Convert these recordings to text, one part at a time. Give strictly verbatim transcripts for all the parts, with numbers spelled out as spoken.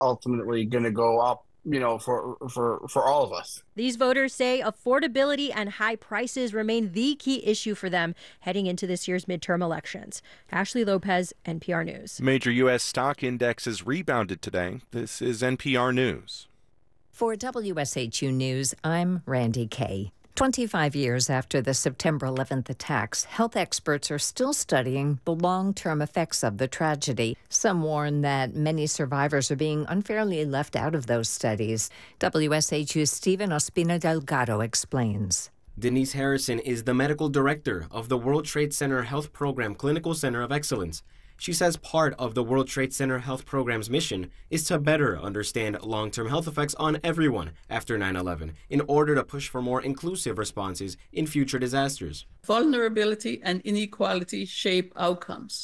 ultimately going to go up, you know, for for for all of us. These voters say affordability and high prices remain the key issue for them heading into this year's midterm elections. Ashley Lopez, N P R News. Major U S stock indexes rebounded today. This is N P R News. For W S H U News, I'm Randy Kay. twenty-five years after the September eleventh attacks, health experts are still studying the long-term effects of the tragedy. Some warn that many survivors are being unfairly left out of those studies. W S H U's Stephen Ospina Delgado explains. Denise Harrison is the medical director of the World Trade Center Health Program Clinical Center of Excellence. She says part of the World Trade Center Health Program's mission is to better understand long-term health effects on everyone after nine eleven in order to push for more inclusive responses in future disasters. Vulnerability and inequality shape outcomes.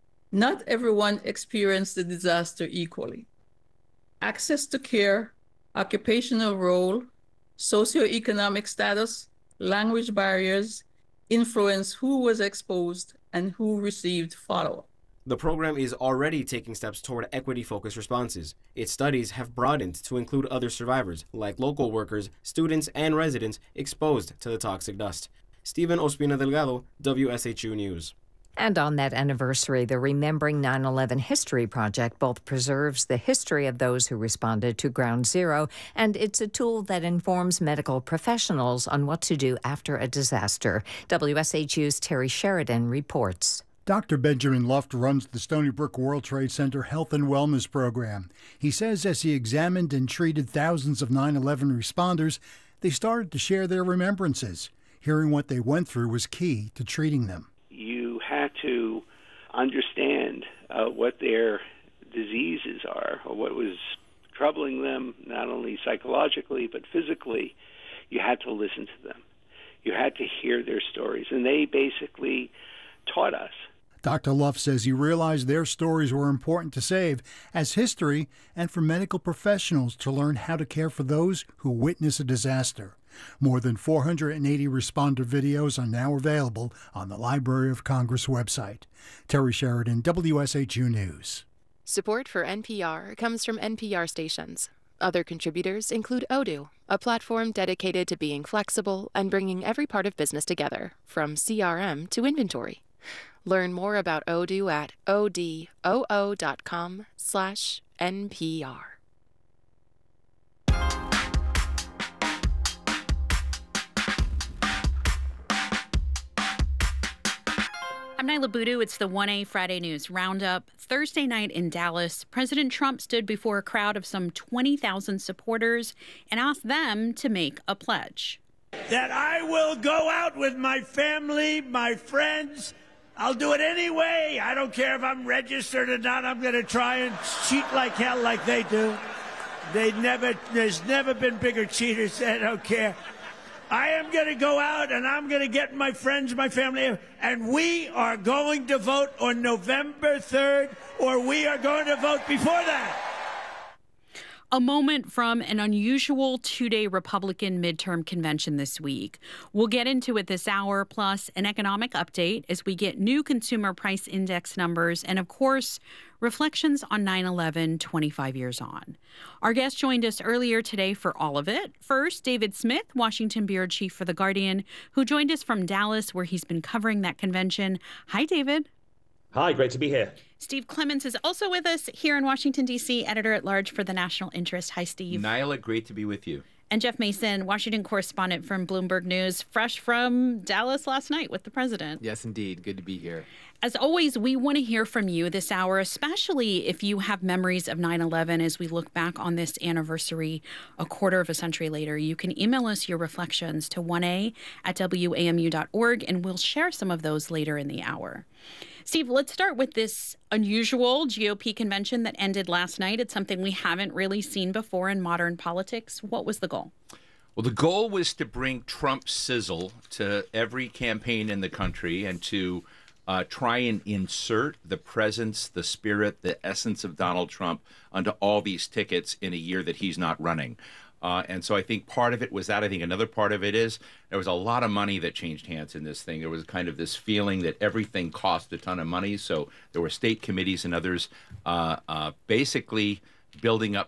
Not everyone experienced the disaster equally. Access to care, occupational role, socioeconomic status, language barriers influence who was exposed and who received follow-up. The program is already taking steps toward equity-focused responses. Its studies have broadened to include other survivors, like local workers, students, and residents exposed to the toxic dust. Stephen Ospina Delgado, W S H U News. And on that anniversary, the Remembering nine eleven History Project both preserves the history of those who responded to Ground Zero, and it's a tool that informs medical professionals on what to do after a disaster. W S H U's Terry Sheridan reports. Doctor Benjamin Luft runs the Stony Brook World Trade Center Health and Wellness Program. He says as he examined and treated thousands of nine eleven responders, they started to share their remembrances. Hearing what they went through was key to treating them. You had to understand uh, what their diseases are, or what was troubling them, not only psychologically but physically. You had to listen to them. You had to hear their stories, and they basically taught us. Doctor Luff says he realized their stories were important to save as history and for medical professionals to learn how to care for those who witness a disaster. More than four hundred eighty responder videos are now available on the Library of Congress website. Terry Sheridan, W S H U News. Support for N P R comes from N P R stations. Other contributors include Odoo, a platform dedicated to being flexible and bringing every part of business together, from C R M to inventory. Learn more about Odoo at odoo dot com slash N P R. I'm Nyla Boodoo. It's the one A Friday News Roundup. Thursday night in Dallas, President Trump stood before a crowd of some twenty thousand supporters and asked them to make a pledge. That I will go out with my family, my friends. I'll do it anyway. I don't care if I'm registered or not. I'm going to try and cheat like hell like they do. They never, there's never been bigger cheaters. I don't care. I am going to go out and I'm going to get my friends, my family, and we are going to vote on November third, or we are going to vote before that. A moment from an unusual two-day Republican midterm convention this week. We'll get into it this hour, plus an economic update as we get new consumer price index numbers and, of course, reflections on nine eleven twenty-five years on. Our guest joined us earlier today for all of it. First, David Smith, Washington bureau chief for The Guardian, who joined us from Dallas, where he's been covering that convention. Hi, David. Hi, great to be here. Steve Clements is also with us here in Washington, D C, editor-at-large for The National Interest. Hi, Steve. Nyla, great to be with you. And Jeff Mason, Washington correspondent from Bloomberg News, fresh from Dallas last night with the president. Yes, indeed. Good to be here. As always, we want to hear from you this hour, especially if you have memories of nine eleven as we look back on this anniversary a quarter of a century later. You can email us your reflections to one a at W A M U dot org, and we'll share some of those later in the hour. Steve, let's start with this unusual G O P convention that ended last night. It's something we haven't really seen before in modern politics. What was the goal? Well, the goal was to bring Trump's sizzle to every campaign in the country and to uh, try and insert the presence, the spirit, the essence of Donald Trump onto all these tickets in a year that he's not running. Uh, and so I think part of it was that. I think another part of it is there was a lot of money that changed hands in this thing. There was kind of this feeling that everything cost a ton of money. So there were state committees and others uh, uh, basically building up